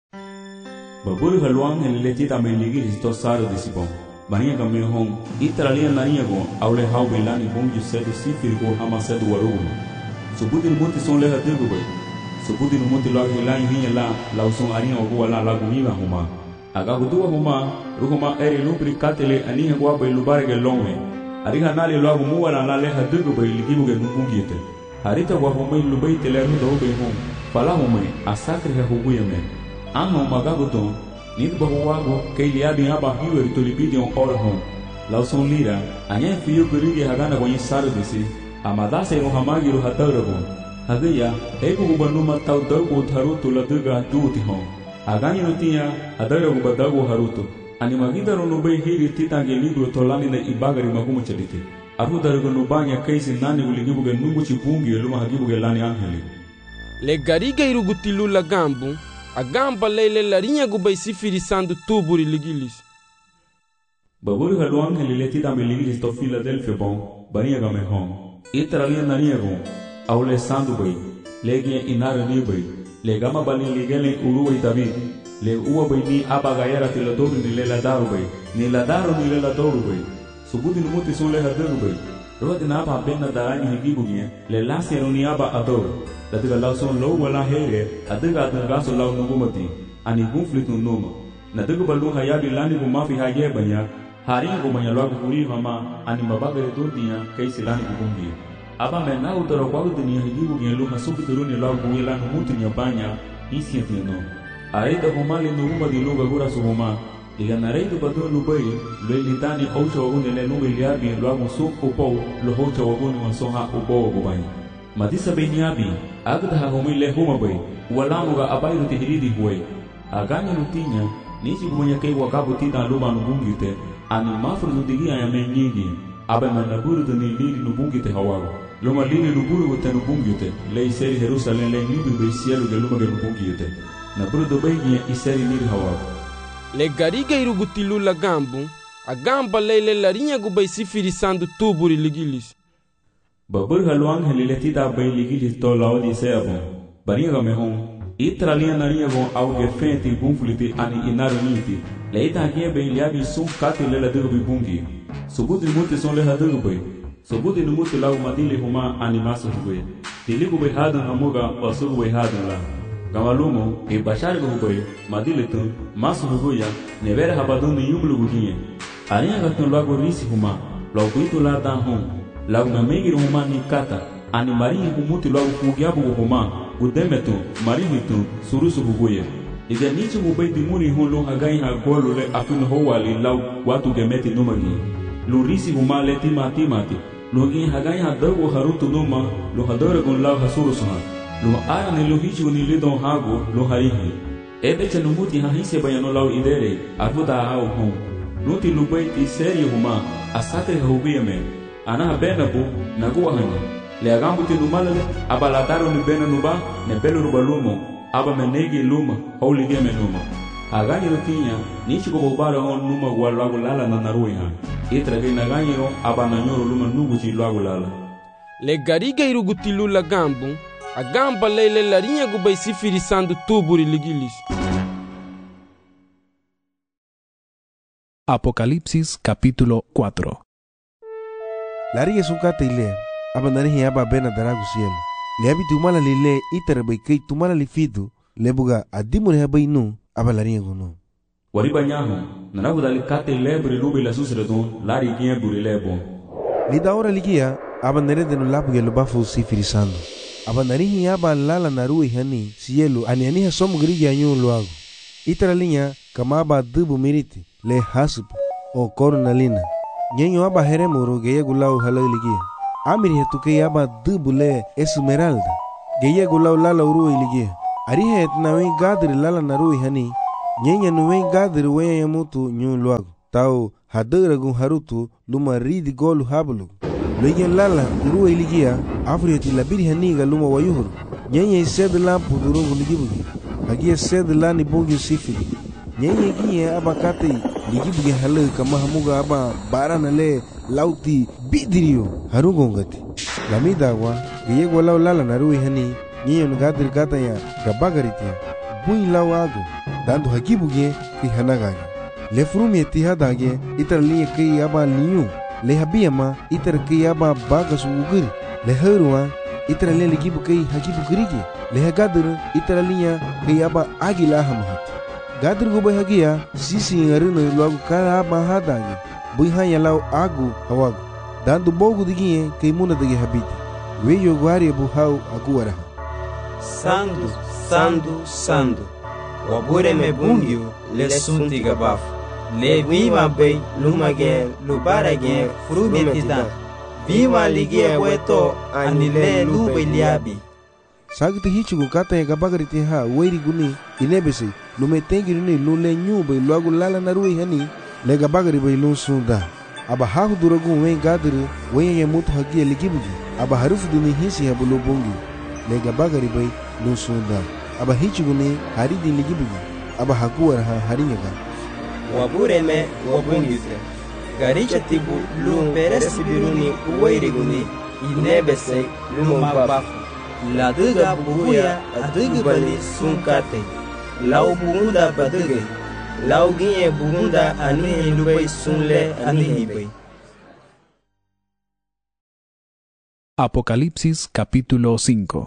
Baburi haluang helletita me ligilis to saro disipon. Maria game hon, itaralia naria go, aule hau belani bongi sede sifirigo hama sedu warugu. Subuti numuti son leha dirgubay. Subuti numuti lag hilai hinya la, lauson aria ogu ala lagumiga huma. Agagudua huma, ruhuma eri lubri katele aniha guaba ilubarege longe. Ariha nali luagu muwala la leha dirgubay ligibuge nubungite. Harita wahumay lubay teleruda ube hum. Fala humay, asakri ha hubuyame. Anno magaguton, nid bahuwago, kay liabi aba hiweri tolibidion orahon. Lauson lira, anya fiyo gurigi hagana gwanyi saro disi. Amadase rohamagi ruhataragon. Hagaya, ego gubanuma tau dago taruto la duga duti hon. Agani nutia, adara gubadago haruto. Animagida ronubay hiri titange libro tolani na ibagari magumu chadite. Arudarago nubanya kaisi nani uligibuge nubuchi bungi luma hagibuge lani angeli. Le gariga irugutilula gambu, a gamba lele larinha guba isifirisando tuburi ligilis. Baburi halu angeli letita me ligilis to Philadelphia bon, bania game hon. Itaralia naniagon, aule sandu bay, legia inara ni bay. Le gama bali ligele uruwa itabi. Le uwa bay ni abagayara tiladoru ni lela daru bay. Ni la daru ni lela doru bay. Subuti numuti son leha daru bay. Roha din aba benna darani higibu nye. Le lasero ni aba adoru. Latiga lau son lau wala here. Adiga adangaso lau nungumati. Ani gunflit nunuma. Nadiga balu hayabi lani gumafi haye banya. Hari gumanya lagu kuri hama. Ani mabagare durdiya kaisi lani gugungi. Aba mena utara kwagu dunia higibu gelu hasubi turuni lau guila numuti nyabanya isi atino. Aida humali nuruma di luga gura suhuma. Liga nareidu badu lubai luelitani hocha waguni le luga iliabi luagu suk upou lo hocha waguni wasoha upou wagubani. Madisa beniabi agda humi le huma bai walamuga abairu tihiridi huwai. Aganya nutinya nisi gumanya kei wakabu tita luma nubungite ani mafru nudigia ya menyigi. Aba manaburu duni lili nubungite hawago. Luma lili nuburu wate nubungite le iseri Jerusalem le nibi beisialu ge luma ge nubungite. Naburu dobegi iseri niri hawago. Le gariga irugutilula gambu, a gamba lele larinha guba isifirisando tuburi ligilis. Babur haluang heliletita bay ligilis to laodi seabon. Bariga game hon. Itralia naria gon auge fenti gunfliti ani inaruniti. Leita hakia bay liabi sun kati lela dirbi bungi. Subuti muti son leha dirbi. Subuti numuti lau madili huma ani masu hubay. Tiligu bay hadan hamuga wasugu bay hadan la. Gamalumo e bashar hubay madili tun masu hubuya nevera habadun ni yumlu guginye. Aria gatun lagu risi huma. Lau bitu la dan hon. Lagu namegi huma ni kata. Ani marinha humuti lagu fugiabu huma. Udemetu, marihitu, surusu hubuya. Iga nichi hubay dimuni hon lo hagai ha golu le afin howali lau watu gemeti numagi. Lu risi huma le timati. Lu in hagai ha dago harutu numa lo hadore gon lau hasurusuha. Lu ara ne lo hichi goni lidon hago lo harihi. Ebecha numuti ha hise bayano lau idere arfuta hao hon. Nuti lubay ti seri huma asakri hubuya me. Ana benabu naguwa hanya. Le agambuti numalale abalataro ni bena nuba ne belu rubalumo aba menegi luma holy game numa. Agani rutinya nichi ko bobara on numa walagu lala na naruiha. Itra ge naganyiro aba nanyoro luma nuguchi lagu lala. Le gariga irugutilula gambu, a gamba lele larinha guba isifirisando tuburi ligilis. Apocalipsis capítulo 4. Larinha sukata ile, aba narihi aba bena daragu cielo. Le abi tumala lile itara bai kei tumala lifidu, lebuga adimure habai nu, aba larinha gono. Wariba nyaho, nanagu dali kate lebre lubi la susredon, lari gien buri lebon. Lida ora ligia, aba nerede no labuge lubafu sifirisando. Aba narihi aba lala narui hani, cielo, ani aniha somu grigi anyu luago. Itara linha, kama aba dubu miriti, le hasup, o coronalina. Nyenyo aba heremo rogeya gulau halaligia. Amiri hetuke aba dubu le esmeralda. geyego law lala uruwa ilige arihet na wen gadir lala naruwi hani nyenya no wen gadir wen yamutu nyun luago tau hadaragun harutu luma ridi golu hablu loyen lala uruwa iligia afriyati labiri haniga luma wayuhuru nyenya sed lampu durungu ligibugi hagia sed lani bongi sifili nyenya giye abakate ligibugi halu kama hamuga aba barana le lauti bidiriyo harugongati lamidagwa geyego law lala naruwi hani nyenya gadir gataya gabagaritia bui law ago dandu hagibugi ki hanagage le frumie tihadage itar liye kei aba liyu le habiyama itar kei aba bagasu ugiri le heruwa itar le ligibu kei hagibu girige le hagadur itar liya kei aba agila hamahat gadur go hagia sisi ngarino lagu kara aba hadage bui hanya law agu hawagu dandu bogu digie kei muna dage habiti weyo gwari bu hau aguwara sandu sandu sandu wabure me bungyu le sunti gabafu le vima bay lumage lubarage frumetida vima ligie weto anile lube liabi sagti hichugu kata gabagariti ha weiri guni inebese lume tengiri ni lule nyube luagu lala narui hani le gabagari bay lun sunda aba hahu duragu wen gadiri wen yemutu hagie ligibugi aba harufu duni hisi habulu bongi le gabagari bay lun sunda aba hichugu ni haridi ligibugi aba hakuwar ha harinyaga wabureme wabungite garicha tibu lumperesi biruni uwairiguni inebese lumabafu laduga bubuya adugu bali sunkate lau bugunda baduge lau ginye bugunda anihi lubay sunle anihibay. Apocalipsis capítulo 5.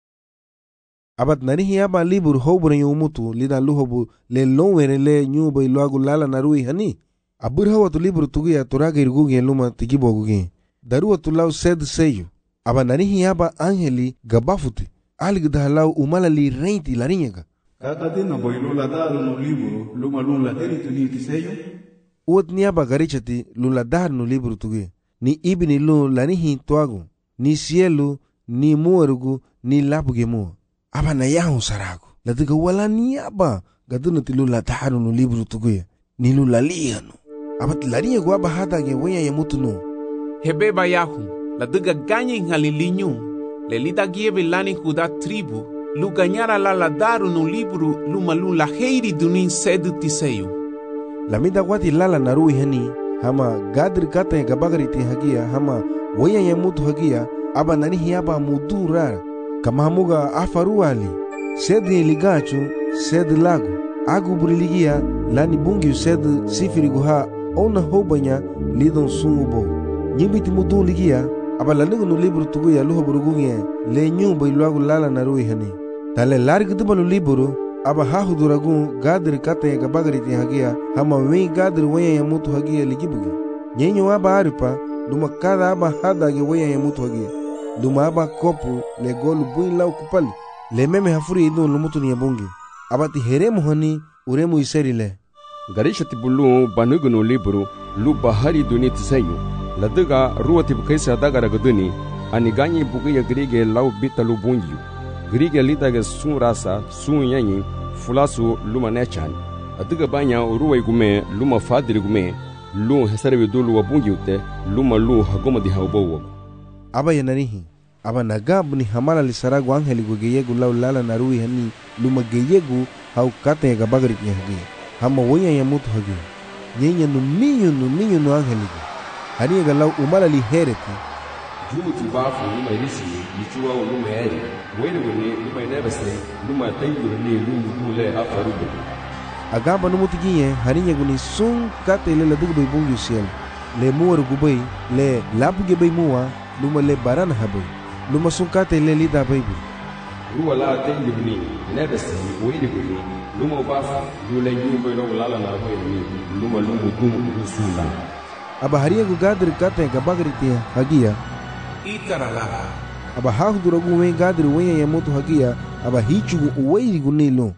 Abat narihi aba libur hobure yumutu lida luhobu le lonwere le nyuba iluagu lala narui hani abur hawatu libur tugia turaga irgugi luma tigibogugi daruwa tulau sed seyu aba narihi aba angeli gabafuti aligda lau umalali reinti larinyaga kakadina boilula daru no liburu luma lula heritu ni tiseyu uot ni aba garichati lula daru no libur tugia ni ibini lu lanihi tuagu ni sielu ni muarugu ni lapuge mua aba na yahu sarago latiga wala ni aba gaduna tilu la taharu no libru tuguya nilu la liyanu aba tilariya go aba hadage wenya yamutu no hebeba yahu latiga ganye ngalilinyu le lida giebe lani kuda tribu lu ganyara la daru no libru lumalu la heiri dunin sedu tiseyu lamida wati lala narui hani hama gadri kata gabagari ti hagia hama wenya yamutu hagia aba nani hiaba mudura kama hamuga afaruali sed ligachu sed lagu agu buriligia lani bungi sed sifiri guha ona hobanya lidon sungubo nyibiti mudu ligia aba lanigu no libru tuguya luho burugunye le nyumba iluagu lala narui hani tale largu dubalu liburu aba hahuduragu gadri kate gabagari ti hagia hama wen gadri wenya yamutu hagia ligibugi nyenyo aba aripa duma kada aba hadage wenya yamutu hagia luma aba kopu le golu bui lau kupali le meme hafuri idu lumutu ni yabungi abati heremu hani uremu iseri le garisha tibulu banugu no liburu lu bahari duni tisayu laduga ruwa tibukaisa dagara guduni ani ganyi buguya grige lau bitalu bungiyu grige litage sun rasa sun yanyi fulasu luma nechan aduga banya ruwa igume luma fadiri gume lu hesarewe dulu wabungiyute luma lu hagoma di haubowo aba yanarihi aba nagabu ni hamala li saragu angeli go geyegu lau lala narui hani luma geyegu hau kate gabagari ti hagi hama wonya yamutu hagi nyenya no minyo no angeli go hani ga lau umala li hereti jumu tibafu luma irisi lichuwa luma eri wele wele luma inebese luma tayuru ni lumu dule afarubu agaba no mutigiye hani nyegu ni sun kate le ladugu bay bungu siel le muwaru gubay le labuge bay muwa luma le barana haboy luma sunkate le lida baybu ruwa la tengibni nebese wiri guni luma bafa dule nyumba lo lala na hoyni luma lumu dumu rusula aba hariya gu gadri kate gabagri ti hagia itarala aba hahuduragu wen gadri wenya yamutu hagia aba hichugu wiri guni lo.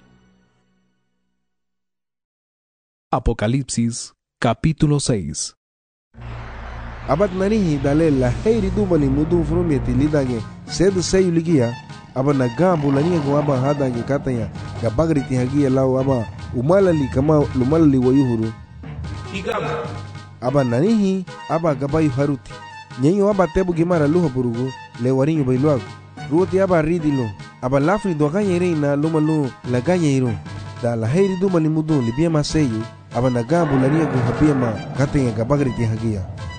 Apocalipsis capítulo 6. Abat narihi dale la heiri dubali mudu frumeti lidage sed seyu ligia aba nagambu lania go aba hada ge katanya ga bagriti hagia lau aba umalali kama lumalali wayuhuru igaba aba nanihi aba gabayu haruti nyenyo aba tebu gimara luha burugu le warinyo bailuago ruoti aba ridilo aba lafri do ganya reina lumalu la ganya iru da la heiri du malimudu libia maseyu aba nagambu lania go habia ma katanya ga bagriti hagia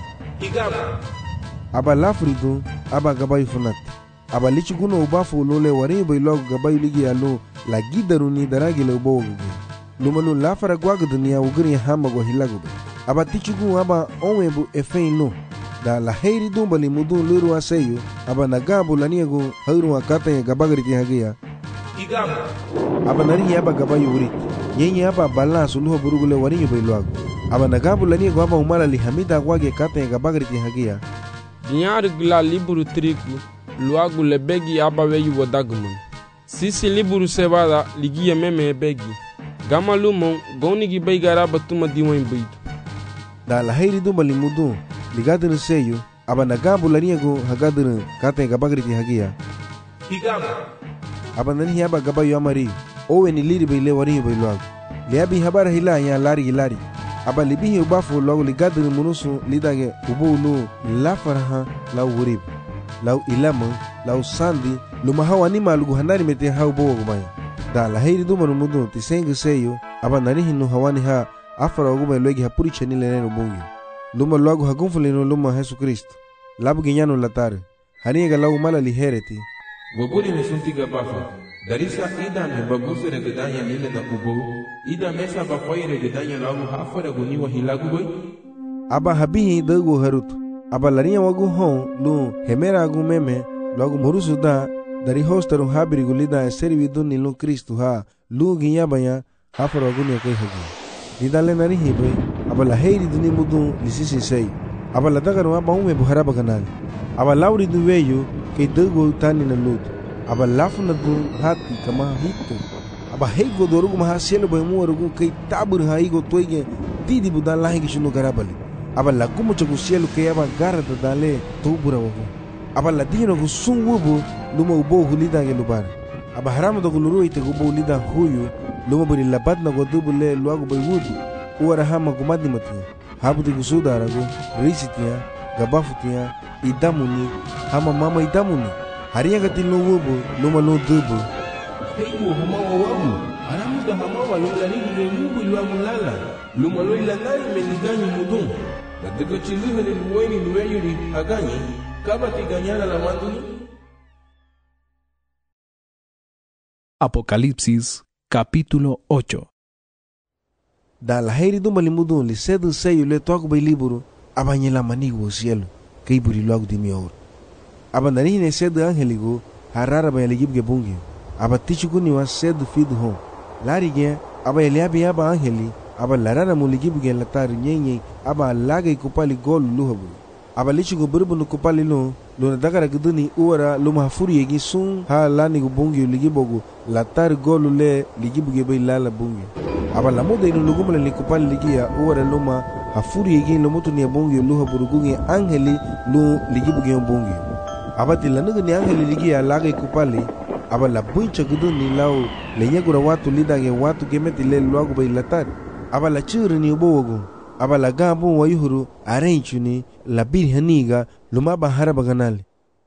igaba aba lafri du aba gabayu funat aba lichiguno ubafu lole warinyo bailuago gabayu ligi alu la gidaruni daragi le ubo lumalu lafara gwaga dunia ugri hama go hilago aba tichugu aba onwebu efeino da la heiri dumbali mudun luru aseyo aba nagabu laniego hairu akata ya gabagriti hagia igaba aba nari aba gabayu urit nyenye aba balance luho burugule warinyo bailuago aba nagabu laniego aba umala li hamida gwage kata ya gabagriti hagia Dinyar gla liburu triku luagu lebegi aba weyu wadagman sisi liburu sebada ligia meme begi gama lumon gonigi baigara batuma diwan baidu da la heiri dumbali mudun ligadin seyo aba nagabu laniego hagadin kata ya gabagriti hagia igaba aba nani aba gabayu amari owe ni liri baile warinyo bailuago liabi habara hila ya lari aba libihi ubafu logo ligadin munusu lidage ubulu la faraha la urib lau ilama lau sandi lumahawa ni malugu hanari mete hau bogo gumaya da la heiri dumanu mudu tisengi seyo aba nani hinu hawani ha afara oguma logi hapuri chani leneno bungi luma logo hagunfulino luma Jesu Kristo labu ginyano latare haniga lau mala lihereti Wabuli mesuntiga bafa darisa ida me baguse regedanya lile na ubo ida mesa bafai regedanya lagu hafara guniwa hilagu boy aba habihi dagu harutu aba larinya wagu hon lu hemera agu meme logo murusu da dari hostaru habiri gulida eseri viduni lu Kristo ha lu ginyabanya hafara guni kai hagi didale nari hibe aba la heiri duni mudu lisisi sei aba la dagaru aba ume buhara baganali aba lauri du weyu ke dagu tani na lut aba lafuna du hati kama hitu aba heigo dorugu maha selo boy muwarugu kai tabur ha igo toige didi budan lahi gishunu garabali aba la gumu chagu selo ke aba garada dale tubura wagu aba la dino gu sunwubu luma ubo hulida ge lubara aba haramu do guluru ite gubo ulida huyu luma buri labadna go dubule luagu boy wudu uwara hama gumadi matia habuti gusuda aragu risitia gabafutia idamuni hama mama idamuni hariya gatilu wubu luma lo dubu heigo hama wabu haramu da hama wa lola ni mubu luagu lala luma lo ilangai meniganyi mudun daga chiliho ni luweni luweyuri haganyi kaba tiganyana la manduni. Apocalipsis capítulo 8. Da la heiri dumbali mudun li sedu seyo le toaku bay liburu abanyela manigo cielo kay buri logo di mior aba narine sedu angeligo harara bay ligibge bungi aba tichuguni wa sedu fidu hon larige aba eliabi aba angeli aba larara muligibge latari nyenye aba lagay kupali gol luhabu aba lichigo burbunu kupali lo na dagara guduni uwara luma hafuri yegi sun ha lani bungi ligibogu latari gol le ligibge bay lala bungi aba lamuda inu lugumala likupali ligia uwara luma hafuri yegi lomutu ni bungi luha burugungi angeli lu ligibge bungi aba tilanugu ni angeli ligia lagay kupali aba la buncha guduni lao lenyagura watu lidage watu gemeti le luagu bay latari aba la chiri ni ubowogu aba la gabu wayuhuru arenchuni la birhaniga luma bahara baganali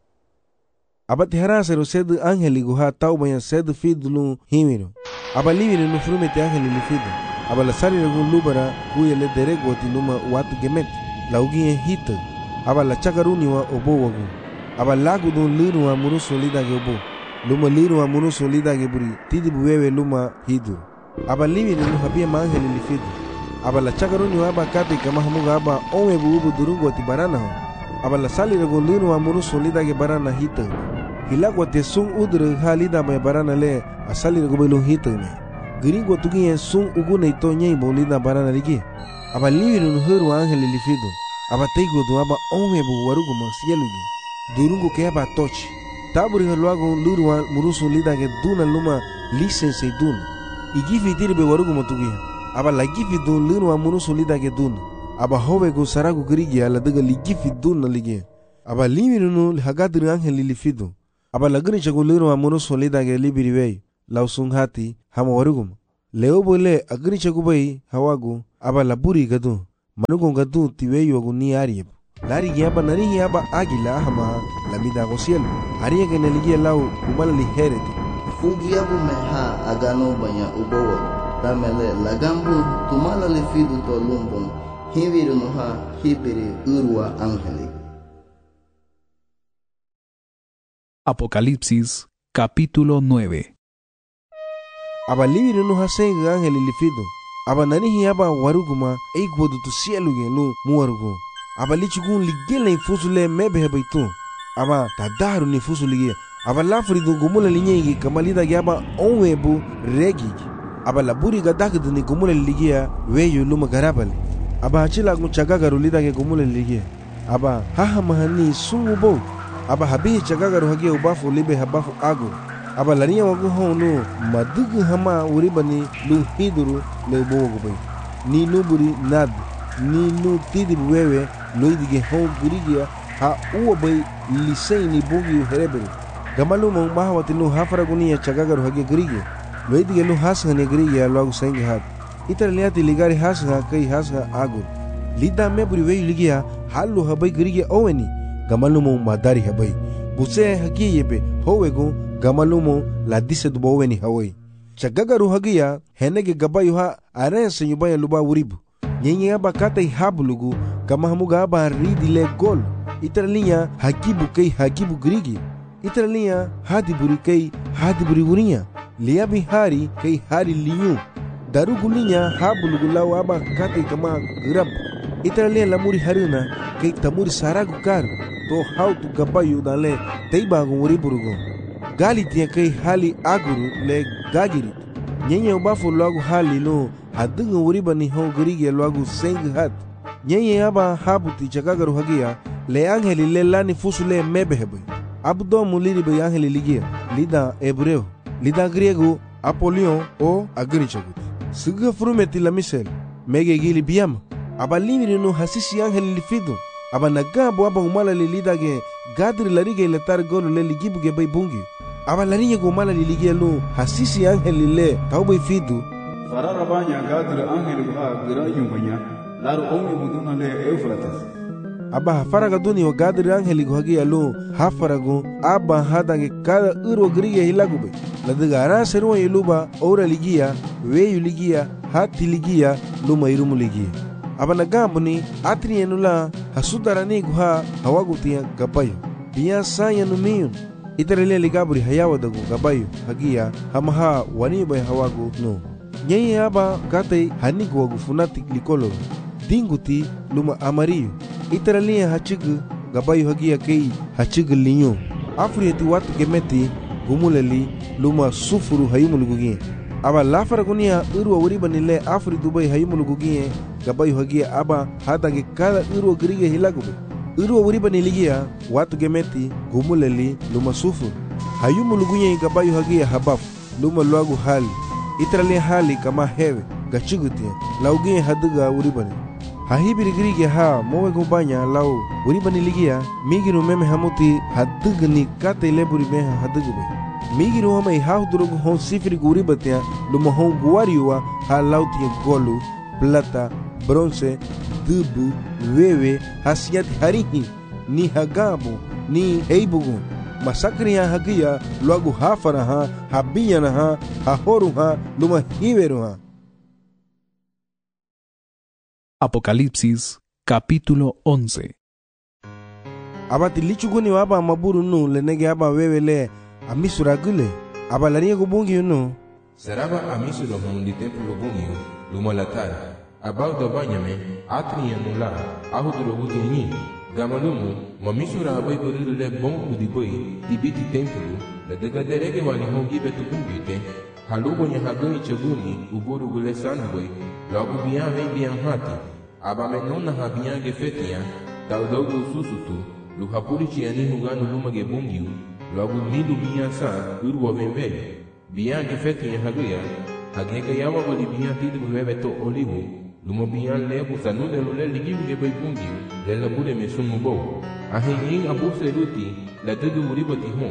aba tiharasero sed angeli guha taubaya sed fidlu himiro aba livire no frumete angeli lifido aba la sari gu lubara kuyele derego tiluma watu gemeti la ugie hita aba la chakaruni wa obowogu aba lagu don liru wa muruso lidage obo luma liru wa muruso lidage buri tidi buwewe luma hidu aba livire no habia mangeli lifido aba la chakaruni wa aba kati kama hamuga aba onwe buubu durungo ti barana ho aba la sali rego linu wa muruso lidage barana hita hilagwa te sung udre halida me barana le asali rego belu hita me gringo tugi sung uguna ito nyei bolida barana ligi aba livire no heru angeli lifido aba teigo do aba onwe bu warugo masielugi durungo ke aba toch taburi halwago luru wa muruso lidage duna luma lisense duna igifi dirbe warugo motugi aba lagifi dun linu wa munusu lidage dun aba howe go saragu grigi ala daga ligifi dun na lige aba liminu no hagadri angel lifido aba lagni chaguliru amunu solida ge libiriwei lausung hati hama warugum leo bole agni chagubai hawagu aba laburi gadu manugo gadu tiwei wagu ni arieb lari ge aba nani aba agila hama lamida gosiel ariya ge neligi lau umala lihereti ugiabu meha agano banya ubowo tamele lagambu tumala lifidu to lumbon hiviru noha hibiri urwa angeli. Apocalipsis capítulo 9. Aba liviru noha senga angeli lifidu aba nanihi aba waruguma eikwodu tu cielo ge nu muwarugu aba lichugun ligele infusule mebe hebaitu aba tadaru ni fusulige aba lafridu gumula linyegi kamalida ge aba onwebu regi aba laburi gadakdu ni gumula ligia weyu luma garabali aba hachila chagagaru lida ge gumula ligia aba haha mahani sungubo aba habihi chagagaru hagia ubafu libe habafu agu aba lariya wagu honu madugu hama uribani lu hiduru le bogobai ni nuburi nad ni nu tidibu wewe loidige hon gurigia ha uwabai lisei ni bogi hereberi gamalu mong mahawati nu hafaragunia chagagaru hagia gurigia loidige lu hasha ne gurigia lagu sengi hat itar liati ligari hasha kai hasha agur lida meburi weyu ligia halu habai gurigia oweni gamalu mong madari habai buse hagia yebe howegu gamalumo la dise du boweni hawai chagagaru hagia henege gabayu ha arense nyubaya luba uribu nyenye aba kata habulugu kama hamuga aba ridile gol itralinya hakibu grigi itralinya hadiburi urinya liabi hari kai hari liyu darugulinya habulugu law aba kata kama grab itralinya lamuri haruna kai tamuri saragu karu to how tu gabayu dale teibagu uriburugo gali tia kai hali aguru le gagiri nyenye ubafu lagu hali no hadunga uribani ho gurige lagu seng hat nyenye aba habuti chagagaru hagia le angeli le lani fusule mebehebe abdo muliri be angeli ligia lida hebreo lida griego apolion o agrichagut suga frumeti la misel mege gili biam aba limiri no hasisi angeli lifido aba nagabo aba umala lida ge gadri larige le tar golo le ligibu ge bay bungi aba larinya gomala liligia lu hasisi angeli le taubai fidu farara banya gadri angeli ha gira yumbanya laru ongi muduna le Eufrates aba faraga duni wa gadri angeli gohagia lu hafaragu aba hadange kada uro griga hilagube ladiga ara seruwa iluba ora ligia weyu ligia hati ligia luma irumu ligia aba nagambuni atrienula hasudarani guha hawagutia gabayo biya saya numiyun itarele ligaburi hayawadagu gabayu hagia hamaha wanibai hawagu no nyenye aba katei hanigu wagu funati likolo dinguti luma amariyu itarele hachigu gabayu hagia kei hachigu linyo afrieti watu gemeti gumuleli luma sufuru hayumulugugie aba lafaragunia urwa uribanile afri dubai hayumulugugie gabayu hagia aba hadange kada urwa grige hilagube urwa uribani ligia watu gemeti gumuleli luma sufu hayumulugunya gabayu hagia habaf luma luagu hali itrali hali kama hewe gachigutia laugia haduga uribani hahibiri grige ha mowe gumbanya lau uribani ligia migiru meme hamuti hadugni kate leburi meha hadugube migiru hama hahudurugu hon sifiri guribatia luma hon guariwa ha lautia golu plata bronze dubu wewe hasiati harihi ni hagabu ni heibugu masakriya hagia luagu hafaraha habiyanaha hahoruha luma hiveruha. Apocalipsis capítulo 11. Abati lichuguni waba maburu nu lenege aba wewe le amisuragule aba lariya gubungi nu seraba amisuro mundi templo bungi luma latara abau da banyame atri anula ahudro gudini gamalumu mamisura abai buriru le bongu di boy tibiti templo la daga derege wani hongi betu bungite halugo nya hagani chaguni uburu gule sanboy logo bian vem bian hati aba menona habian gefetia daudogo susutu lu hapuri chiani hugano luma ge bungiu logo midu bian sa urwa vembe bian gefetia haguya hagega yawa boli bian tidu bebeto olivo luma bian lebu sanude lule ligiu ge bay bungiu le labure me sumubo ahenyin abu seruti la dudu uribati hon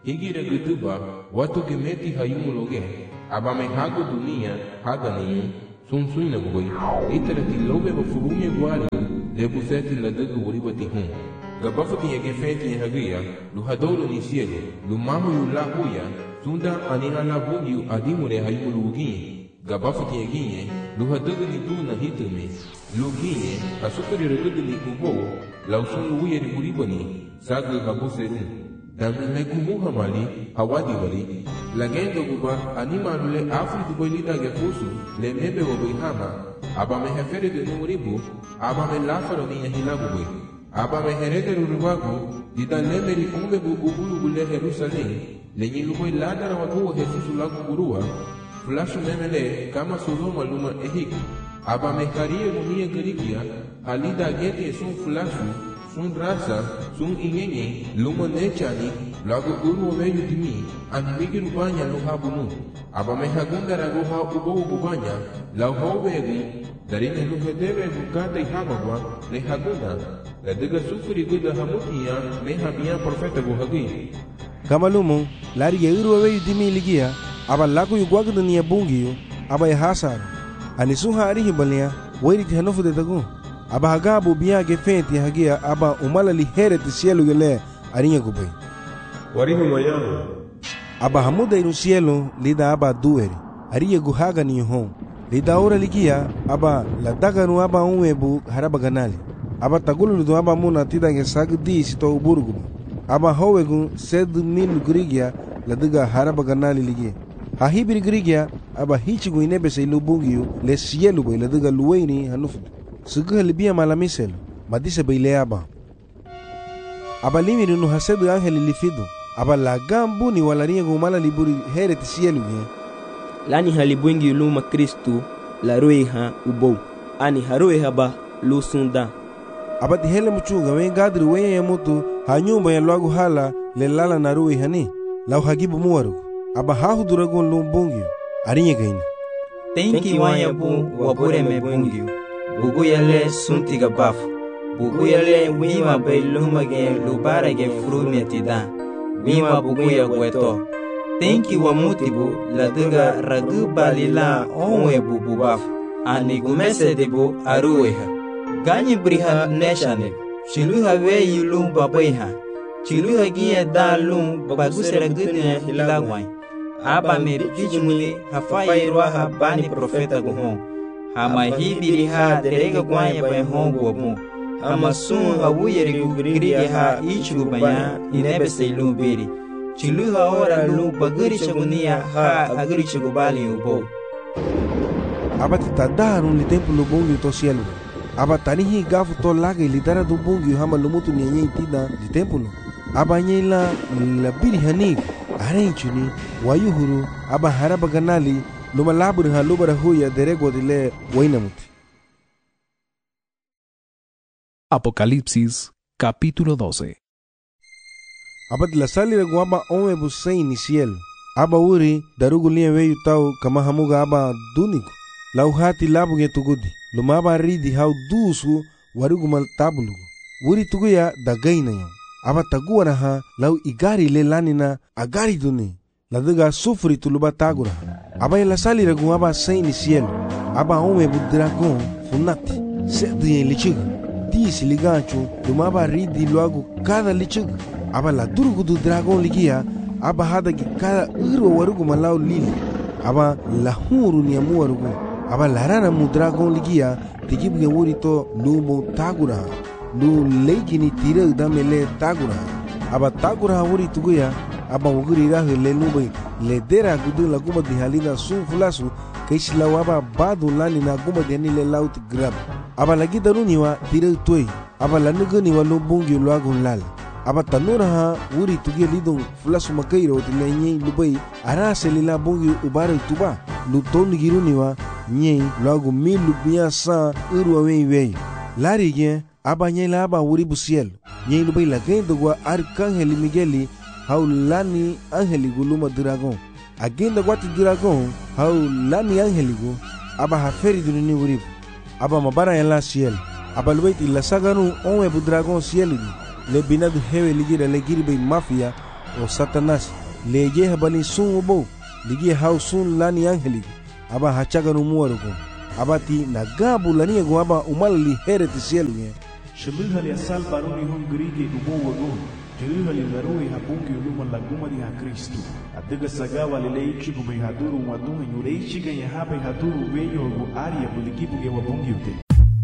higire gutuba watu gemeti hayumuloge abame hago dunia hagani sunsuina boy itarati lobe bafurumye gwali lebuseti ladaga wuribati hum gabafati yegefeti hagia luhadolo ni cielo lumamu yulahuya sunda anina la bungi adimure hayumulugi gabafati yeginye luhadaga ni duna hitme luginye asukari regudi ni kubo lausun uye ni buribani saga gabuserun damile kumuha mali hawadi wali lagendo guba anima lule afri dubai lida gefusu le nebe wabihama aba me hefere de numuribu aba me lafaro ni yahilagu bui aba me herede ruruwagu dida lemeri umbe bugubulu gule Jerusalem le nyiluboi ladara wakuwa Jesusu lagu burua flashu memele kama Sodoma luma ehik aba me karie mumia gerikia halida gete sun flashu sun rasa sun ingenye luma nechani lagu uru weyu dimi animigi rubanya luhabunu aba me hagunda raguha ubo ubanya lau howegu darine luhedebe bukata ihamagwa le hagunda la diga sufuri guda hamutia me habia profeta guhagi kama lumo lari ye uru weyu dimi ligia aba lagu yugwagu dunia bungiyo aba ya hasara anisuha arihi balia wairi tihanofu de tagu aba hagabu biya gefenti hagia aba umala li hereti cielo gele arinha gubai warihi moyano aba hamuda inu cielo lida aba dueri ariye guhaga ni hon lida ora ligia aba la daganu aba unwebu haraba ganali aba tagulu do aba muna tidange sagdi sito uburgu aba howegu 7,000 grigia la diga haraba ganali ligia hahibiri grigia aba hichigu inebe se lubungiu le cielo bai la diga luweini hanufu suguha libia malamiselo madise baile aba limiri no hasedu angeli lifidu aba lagambu ni walaringa gumala liburi hereti cielo ye lani halibwengi luma Kristu la roiha ubo ani haroiha ba lusunda aba tihele muchunga we gadri we ya mutu hanyumba ya lwagu hala le lala na roiha ni lau hagibu muwaru aba hahu duragun lumbungi arinye gaina tenki wanya bu wabure me bungi bugu yale suntiga bafu bugu yale wima bay lumage lubarage frumetida wima bugu ya gweto tenki wa mutibu ladiga ragu balila onwe bubu bafu ani gumese debu arueha ganyi briha neshane chiluha we yulum babaiha chiluha giya dalum bagusera gudina hilagwai aba me bijumuli hafai roha bani profeta guhon hama hibiri ha derega gwanya bai hongo mu hama sun hawuyeri gugri ha ichu banya inebe seilu biri chilu ha ora lu bagari chagunia ha agari chagubali ubo aba tadaru ni tempo lu bongi to cielo aba tanihi gafu to laga lidara do bongi hama lumutu nyenye tida di tempo lu aba nyela la biri hani arenchuni wayuhuru aba haraba ganali luma labur ha lubara huya derego dile wainamuti. Apocalipsis capítulo 12. Abad la salira guaba onwe busei ni cielo aba uri darugulia weyu tau kama hamuga aba duniku lau hati labu getugudi luma aba ridi hau dusu warugumal tabulugu uri tuguya dagaina yo aba taguara ha lau igari le lanina agari duni ladiga sufri tuluba tagura aba la salira gu aba sei ni cielo aba onwe bu dragon funati sedu yen lichiga disi liganchu luma aba ridi luagu kada lichiga aba la durgu du dragon ligia aba hada ki kada iro warugu malau lili aba la huru ni amu warugu aba la rana mu dragon ligia tigibu wuri to lumo tagura lu leiki ni tira damele tagura aba tagura wuri tuguya aba wuguri rahu le lumbai le dera gudu la guma di halina sun fulasu kaisila waba badu lani na guma di le laut grab aba lagi daruni wa tira toy aba la nugani wa lumbungi luagun lal aba tanura ha wuri tugia lidong fulasu makairo tile nyei lubai ara selila bungi ubare tuba lu tonu giruni wa nyei luagu milu biasa urwa wei lari gen aba nyei la aba wuri busiel nyei lubai la gendo gwa arkangeli migeli hau lani angeli guluma dragon agenda gwati dragon hau lani angeli gu aba haferi dunini wuri aba mabara ya la ciel aba lubaiti la saganu onwe bu dragon ciel di le binadu hewe ligira le giri bay mafia o Satanás leye habali sun ubo ligi hau sun lani angeligu aba hachaga no muero ko abati na gabu lani ego aba umalali hereti cielo nge shibihali asal baruni hon grige ubo wago Jilihali larui habungi uluma laguma di Kristo. Adiga sagawa lileichi gube haduru wadunga yureichi ganya haba haduru weyo gu aria bulikibu ge wabungi ute.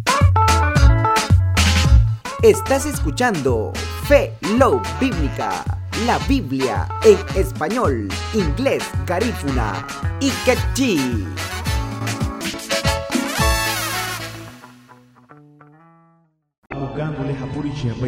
Estás escuchando Fe Love Bíblica, la Biblia en español, inglés, garífuna y quechí. Abogando le hapurichi